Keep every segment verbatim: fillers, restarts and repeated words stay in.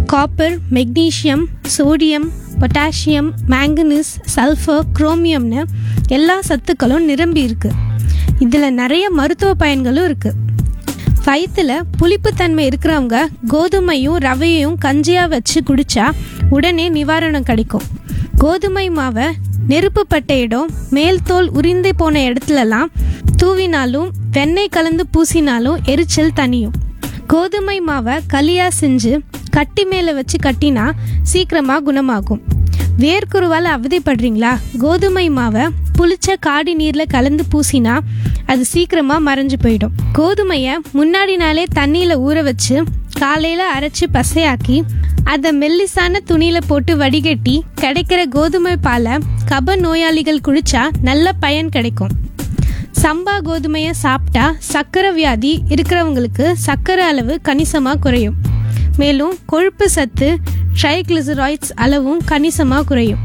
Copper, magnesium, sodium, potassium, manganese, sulphur, குரோமியம்னு எல்லா சத்துக்களும் நிரம்பி இருக்கு. இதில் நிறைய மருத்துவ பயன்களும் இருக்குது. வயிற்றுல புளிப்புத்தன்மை இருக்கிறவங்க கோதுமையும் ரவையும் கஞ்சியாக வச்சு குடித்தா உடனே நிவாரணம் கிடைக்கும். கோதுமை மாவை நெருப்பு பட்ட இடம், மேல் தோல் உரிந்து போன இடத்துலலாம் தூவினாலும் வெண்ணெய் கலந்து பூசினாலும் எரிச்சல் தனியும். கோதுமை மாவை களியாக செஞ்சு கட்டி மேலே வச்சு கட்டினா சீக்கிரமாக குணமாகும். வேர்க்குருவால் அவதிப்படுறீங்களா? கோதுமை மாவை புளிச்ச காடி நீரில் கலந்து பூசினா அது சீக்கிரமாக மறைஞ்சு போயிடும். கோதுமையை முன்னாடி நாளே தண்ணியில் ஊற வச்சு காலையில் அரைச்சி பசையாக்கி அதை மெல்லிசான துணியில் போட்டு வடிகட்டி கிடைக்கிற கோதுமை பாலை கப நோயாளிகள் குடித்தா நல்ல பயன் கிடைக்கும். சம்பா கோதுமையை சாப்பிட்டா சர்க்கரை வியாதி இருக்கிறவங்களுக்கு சர்க்கரை அளவு கணிசமாக குறையும். மேலும் கொழுப்பு சத்து, ட்ரைக்ளிசராய்ட்ஸ் அளவும் கணிசமாக குறையும்.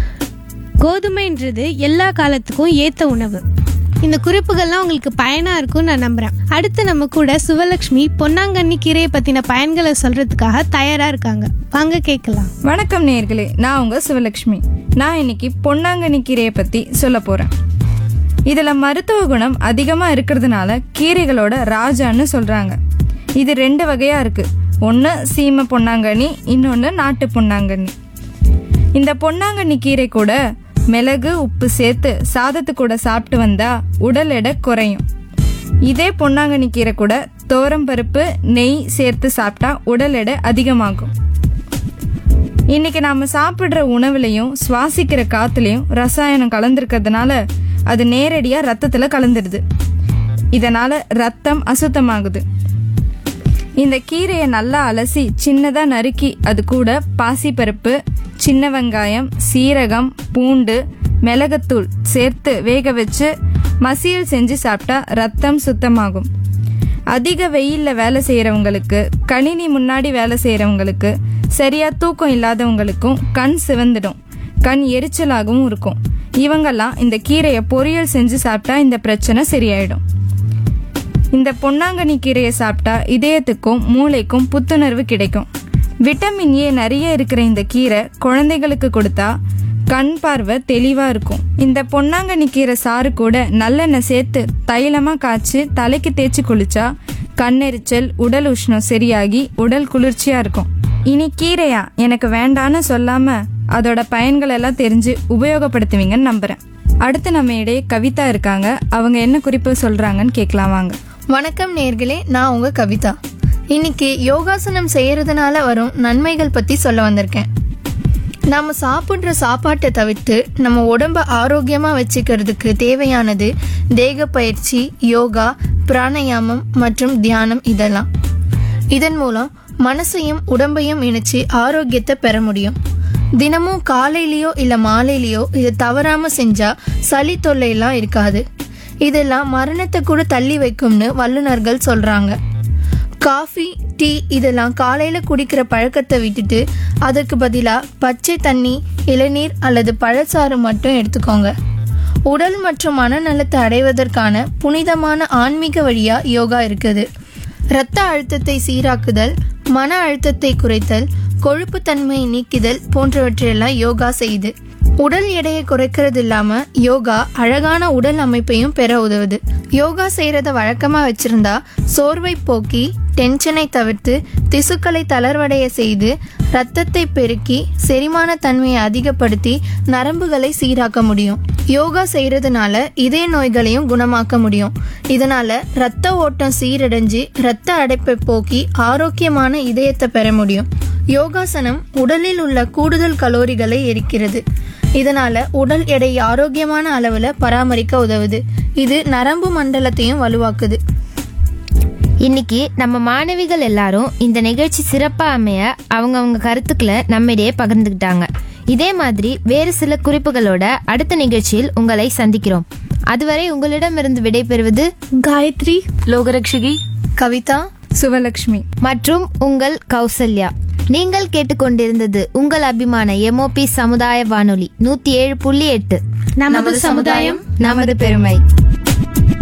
கோதுமைன்றது எல்லா காலத்துக்கும் ஏற்ற உணவு. இந்த குறிப்புகள்லாம் உங்களுக்கு பயனாக இருக்கும்னு நான் நம்புகிறேன். அடுத்து நம்ம கூட சுவலக்ஷ்மி பொன்னாங்கண்ணி கீரையை பற்றின பயன்களை சொல்கிறதுக்காக தயாராக இருக்காங்க. வாங்க கேட்கலாம். வணக்கம் நேயர்களே, நான் உங்கள் சுவலக்ஷ்மி. நான் இன்னைக்கு பொன்னாங்கண்ணி கீரையை பற்றி சொல்ல போகிறேன். இதில் மருத்துவ குணம் அதிகமாக இருக்கிறதுனால கீரைகளோட ராஜான்னு சொல்கிறாங்க. இது ரெண்டு வகையாக இருக்குது. ஒன்று சீமை பொன்னாங்கண்ணி, இன்னொன்று நாட்டு பொன்னாங்கண்ணி. இந்த பொன்னாங்கண்ணி கீரை கூட மிளகு உப்பு சேர்த்து சாதத்து கூட சாப்பிட்டு வந்தா உடல் எடை குறையும். இதே பொன்னாங்கண்ணி கீரை கூட துவரம் பருப்பு, நெய் சேர்த்து சாப்பிட்டா உடல் எடை அதிகமாகும். இன்னைக்கு நாம் சாப்பிட்ற உணவுலையும் சுவாசிக்கிற காத்துலையும் ரசாயனம் கலந்துருக்கிறதுனால அது நேரடியாக ரத்தத்தில் கலந்துடுது. இதனால் ரத்தம் அசுத்தமாகுது. இந்த கீரையை நல்லா அலசி சின்னதாக நறுக்கி அது கூட பாசிப்பருப்பு, சின்ன வெங்காயம், சீரகம், பூண்டு, மிளகுத்தூள் சேர்த்து வேக வச்சு மசியல் செஞ்சு சாப்பிட்டா ரத்தம் சுத்தமாகும். அதிக வெயிலில் வேலை செய்கிறவங்களுக்கு, கணினி முன்னாடி வேலை செய்கிறவங்களுக்கு, சரியாக தூக்கம் இல்லாதவங்களுக்கும் கண் சிவந்துடும், கண் எரிச்சலாகவும் இருக்கும். இவங்கெல்லாம் இந்த கீரையை பொரியல் செஞ்சு சாப்பிட்டா இந்த பிரச்சனை சரியாயிடும். இந்த பொன்னாங்கண்ணி கீரையை சாப்பிட்டா இதயத்துக்கும் மூளைக்கும் புத்துணர்வு கிடைக்கும். விட்டமின் ஏ நிறைய இருக்கிற இந்த கீரை குழந்தைகளுக்கு கொடுத்தா கண் பார்வை தெளிவாக இருக்கும். இந்த பொன்னாங்கண்ணி கீரை சாறு கூட நல்லெண்ணெய் சேர்த்து தைலமாக காய்ச்சி தலைக்கு தேய்ச்சி குளிச்சா கண்ணெரிச்சல், உடல் உஷ்ணம் சரியாகி உடல் குளிர்ச்சியாக இருக்கும். இனி கீரையா எனக்கு வேண்டான்னு சொல்லாமல் அதோட பயன்கள் எல்லாம் தெரிஞ்சு உபயோகப்படுத்துவீங்கன்னு நம்புகிறேன். அடுத்து நம்ம இடையே கவிதா இருக்காங்க. அவங்க என்ன குறிப்பு சொல்கிறாங்கன்னு கேட்கலாம் வாங்க. வணக்கம் நேர்களே, நான் உங்க கவிதா. இன்னைக்கு யோகாசனம் செய்யறதுனால வரும் நன்மைகள் பத்தி சொல்ல வந்திருக்கேன். நம்ம சாப்பிட்ற சாப்பாட்டை தவிர்த்து நம்ம உடம்ப ஆரோக்கியமா வச்சுக்கிறதுக்கு தேவையானது தேக பயிற்சி, யோகா, பிராணாயாமம் மற்றும் தியானம். இதெல்லாம் இதன் மூலம் மனசையும் உடம்பையும் இணைச்சு ஆரோக்கியத்தை பெற முடியும். தினமும் காலையிலயோ இல்ல மாலையிலயோ இது தவறாம செஞ்சா சளி தொல்லையெல்லாம் இருக்காது. இதெல்லாம் மரணத்தை கூட தள்ளி வைக்கும்னு வல்லுநர்கள் சொல்றாங்க. காஃபி, டீ இதெல்லாம் காலையில குடிக்கிற பழக்கத்தை விட்டுட்டு அதற்கு பதிலா பச்சை தண்ணி, இளநீர் அல்லது பழச்சாறு மட்டும் எடுத்துக்கோங்க. உடல் மற்றும் மனநலத்தை அடைவதற்கான புனிதமான ஆன்மீக வழியா யோகா இருக்குது. இரத்த அழுத்தத்தை சீராக்குதல், மன அழுத்தத்தை குறைத்தல், கொழுப்பு தன்மையை நீக்குதல் போன்றவற்றையெல்லாம் யோகா செய்யுது. உடல் எடையை குறைக்கிறது இல்லாம யோகா அழகான உடல் அமைப்பையும் பெற உதவுது. யோகா செய்யறத வழக்கமா வச்சிருந்தா சோர்வை போக்கி, டென்ஷனை தவிர்த்து, திசுக்களை தளர்வடைய செய்து, ரத்தத்தை பெருக்கி, செரிமான தன்மையை அதிகப்படுத்தி நரம்புகளை சீராக்க முடியும். யோகா செய்யறதுனால இதய நோய்களையும் குணமாக்க முடியும். இதனால ரத்த ஓட்டம் சீரடைஞ்சு ரத்த அடைப்பை போக்கி ஆரோக்கியமான இதயத்தை பெற முடியும். யோகாசனம் உடலில் உள்ள கூடுதல் கலோரிகளை எரிக்கிறது. இதனால உடல் எடை ஆரோக்கியமான அளவுல பராமரிக்க உதவுது. இது நரம்பு மண்டலத்தையும் வலுவாக்குது. இன்னைக்கு நம்ம மாணவிகள் எல்லாரும் இந்த நிகழ்ச்சி சிறப்பா அமைய அவங்க அவங்க கருத்துக்களை நம்மிடையே பகிர்ந்துக்கிட்டாங்க. இதே மாதிரி வேறு சில குறிப்புகளோட அடுத்த நிகழ்ச்சியில் உங்களை சந்திக்கிறோம். அதுவரை உங்களிடமிருந்து விடைபெறுவது காயத்ரி, லோகரக்ஷகி, கவிதா, சுவலக்ஷ்மி மற்றும் உங்கள் கௌசல்யா. நீங்கள் கேட்டுக்கொண்டிருந்தது உங்கள் அபிமான எம்ஓபி சமுதாய வானொலி நூத்தி ஏழு புள்ளி எட்டு. நமது சமுதாயம், நமது பெருமை.